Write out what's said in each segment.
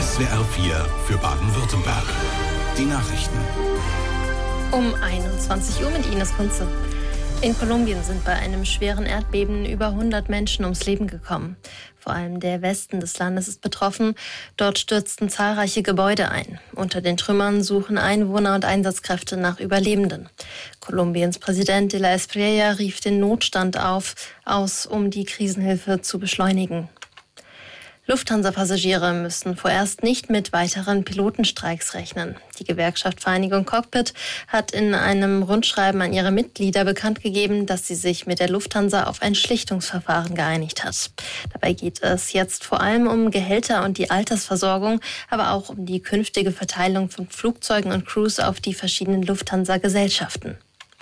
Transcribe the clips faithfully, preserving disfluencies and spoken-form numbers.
S W R vier für Baden-Württemberg. Die Nachrichten. Um einundzwanzig Uhr mit Ines Kunze. In Kolumbien sind bei einem schweren Erdbeben über hundert Menschen ums Leben gekommen. Vor allem der Westen des Landes ist betroffen. Dort stürzten zahlreiche Gebäude ein. Unter den Trümmern suchen Einwohner und Einsatzkräfte nach Überlebenden. Kolumbiens Präsident de la Espriella rief den Notstand auf, aus, um die Krisenhilfe zu beschleunigen. Lufthansa-Passagiere müssen vorerst nicht mit weiteren Pilotenstreiks rechnen. Die Gewerkschaft Vereinigung Cockpit hat in einem Rundschreiben an ihre Mitglieder bekannt gegeben, dass sie sich mit der Lufthansa auf ein Schlichtungsverfahren geeinigt hat. Dabei geht es jetzt vor allem um Gehälter und die Altersversorgung, aber auch um die künftige Verteilung von Flugzeugen und Crews auf die verschiedenen Lufthansa-Gesellschaften.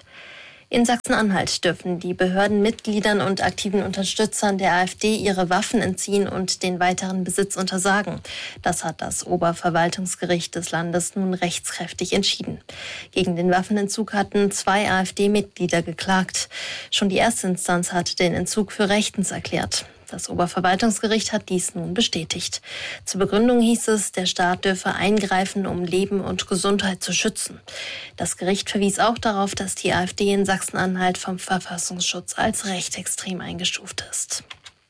In Sachsen-Anhalt dürfen die Behörden Mitgliedern und aktiven Unterstützern der AfD ihre Waffen entziehen und den weiteren Besitz untersagen. Das hat das Oberverwaltungsgericht des Landes nun rechtskräftig entschieden. Gegen den Waffenentzug hatten zwei AfD-Mitglieder geklagt. Schon die erste Instanz hat den Entzug für rechtens erklärt. Das Oberverwaltungsgericht hat dies nun bestätigt. Zur Begründung hieß es, der Staat dürfe eingreifen, um Leben und Gesundheit zu schützen. Das Gericht verwies auch darauf, dass die AfD in Sachsen-Anhalt vom Verfassungsschutz als rechtsextrem eingestuft ist.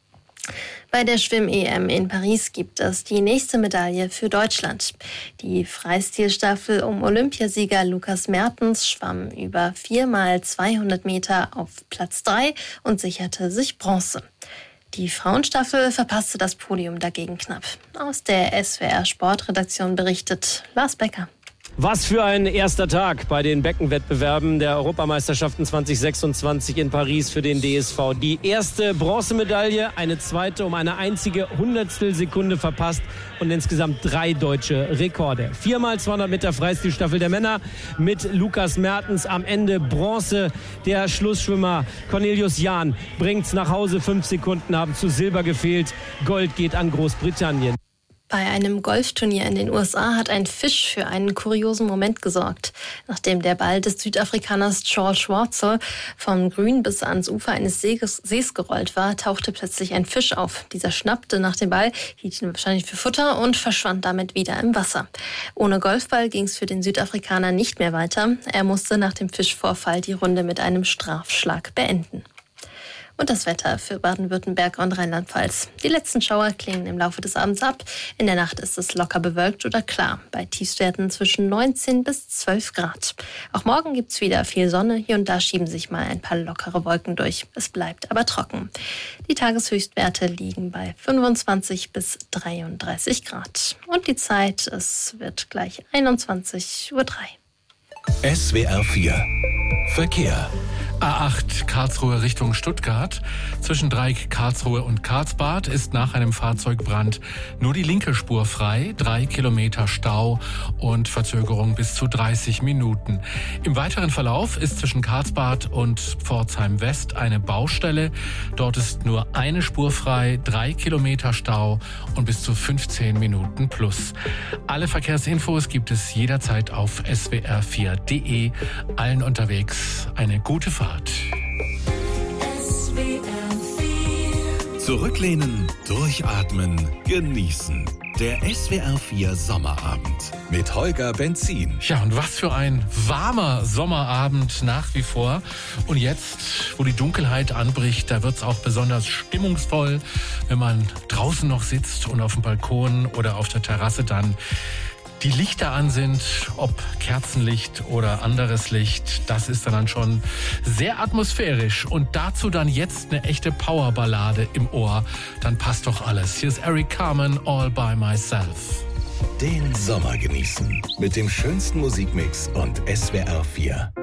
Bei der Schwimm-E M in Paris gibt es die nächste Medaille für Deutschland. Die Freistilstaffel um Olympiasieger Lukas Mertens schwamm über vier mal zweihundert Meter auf Platz drei und sicherte sich Bronze. Die Frauenstaffel verpasste das Podium dagegen knapp. Aus der S W R Sportredaktion berichtet Lars Becker. Was für ein erster Tag bei den Beckenwettbewerben der Europameisterschaften zwanzig sechsundzwanzig in Paris für den D S V. Die erste Bronzemedaille, eine zweite um eine einzige Hundertstelsekunde verpasst und insgesamt drei deutsche Rekorde. Viermal zweihundert Meter Freistilstaffel der Männer mit Lukas Mertens am Ende Bronze. Der Schlussschwimmer Cornelius Jahn bringt's nach Hause. Fünf Sekunden haben zu Silber gefehlt. Gold geht an Großbritannien. Bei einem Golfturnier in den U S A hat ein Fisch für einen kuriosen Moment gesorgt. Nachdem der Ball des Südafrikaners Charles Schwartzel vom Grün bis ans Ufer eines Sees, Sees gerollt war, tauchte plötzlich ein Fisch auf. Dieser schnappte nach dem Ball, hielt ihn wahrscheinlich für Futter und verschwand damit wieder im Wasser. Ohne Golfball ging es für den Südafrikaner nicht mehr weiter. Er musste nach dem Fischvorfall die Runde mit einem Strafschlag beenden. Und das Wetter für Baden-Württemberg und Rheinland-Pfalz. Die letzten Schauer klingen im Laufe des Abends ab. In der Nacht ist es locker bewölkt oder klar. Bei Tiefstwerten zwischen neunzehn bis zwölf Grad. Auch morgen gibt es wieder viel Sonne. Hier und da schieben sich mal ein paar lockere Wolken durch. Es bleibt aber trocken. Die Tageshöchstwerte liegen bei fünfundzwanzig bis dreiunddreißig Grad. Und die Zeit, es wird gleich einundzwanzig Uhr drei. S W R vier Verkehr. A acht Karlsruhe Richtung Stuttgart. Zwischen Dreieck Karlsruhe und Karlsbad ist nach einem Fahrzeugbrand nur die linke Spur frei. Drei Kilometer Stau und Verzögerung bis zu dreißig Minuten. Im weiteren Verlauf ist zwischen Karlsbad und Pforzheim West eine Baustelle. Dort ist nur eine Spur frei, drei Kilometer Stau und bis zu fünfzehn Minuten plus. Alle Verkehrsinfos gibt es jederzeit auf S W R vier Punkt de. Allen unterwegs eine gute Fahrt. Zurücklehnen, durchatmen, genießen. Der S W R vier Sommerabend mit Holger Benzin. Ja, und was für ein warmer Sommerabend nach wie vor. Und jetzt, wo die Dunkelheit anbricht, da wird's auch besonders stimmungsvoll, wenn man draußen noch sitzt und auf dem Balkon oder auf der Terrasse dann die Lichter an sind, ob Kerzenlicht oder anderes Licht, das ist dann schon sehr atmosphärisch. Und dazu dann jetzt eine echte Powerballade im Ohr, dann passt doch alles. Hier ist Eric Carmen, All by Myself. Den Sommer genießen mit dem schönsten Musikmix und S W R vier.